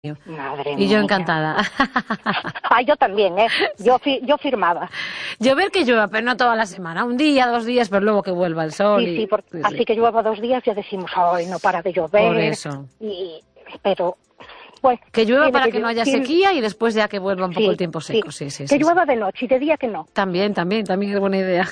Madre Y yo mía. encantada. Ah, yo también, ¿eh? Yo firmaba. Llover que llueva, pero no toda la semana. Un día, 2 días, pero luego que vuelva el sol. Sí, así que llueva 2 días ya decimos, ay, no para de llover. Por eso. Pero, bueno. Que llueva tiene para que no haya sequía y después ya que vuelva un poco el tiempo seco. Sí. Que llueva de noche y de día que no. También es buena idea.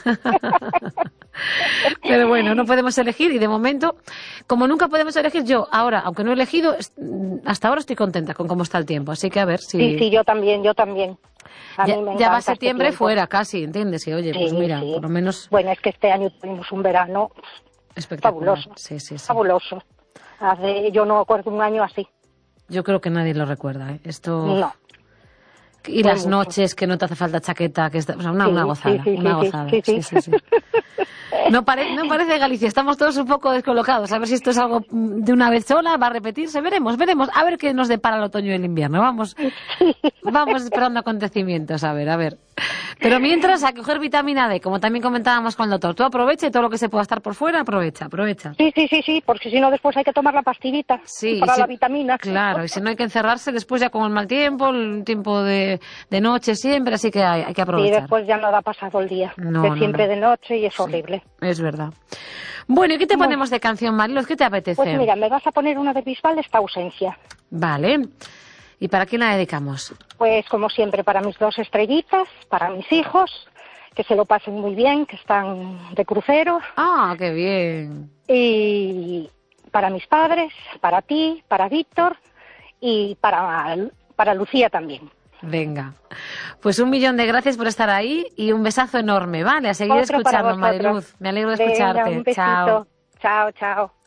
Pero bueno, no podemos elegir y de momento, como nunca podemos elegir, yo ahora, aunque no he elegido, hasta ahora estoy contenta con cómo está el tiempo. Así que a ver si... Sí, yo también. A mí me Ya encanta va septiembre este tiempo. fuera casi, ¿entiendes? Y oye, pues mira, por lo menos... Bueno, es que este año tuvimos un verano espectacular. fabuloso. Sí. Fabuloso. Yo no acuerdo un año así. Yo creo que nadie lo recuerda, ¿eh? Esto... No. Y las noches que no te hace falta chaqueta, que o sea, una gozada, una gozada. Sí. No parece Galicia, estamos todos un poco descolocados. A ver si esto es algo de una vez sola, va a repetirse, veremos. A ver qué nos depara el otoño y el invierno. Vamos esperando acontecimientos, a ver. Pero mientras, a coger vitamina D, como también comentábamos con el doctor. Tú aprovecha y todo lo que se pueda estar por fuera, aprovecha. Sí, porque si no después hay que tomar la pastillita para la vitamina. Claro, y si no hay que encerrarse después ya con el mal tiempo, el tiempo de noche siempre, así que hay que aprovechar. Y después ya no da pasado el día, siempre de noche y es horrible. Es verdad. Bueno, ¿y qué te ponemos de canción, Mariluz? ¿Qué te apetece? Pues mira, me vas a poner una de Bisbal, Esta ausencia. Vale. ¿Y para quién la dedicamos? Pues como siempre, para mis 2 estrellitas, para mis hijos, que se lo pasen muy bien, que están de crucero. ¡Ah, qué bien! Y para mis padres, para ti, para Víctor y para Lucía también. Venga, pues 1.000.000 de gracias por estar ahí y un besazo enorme, ¿vale? A seguir escuchando, Mariluz. Me alegro de escucharte. Venga, un besito. Chao.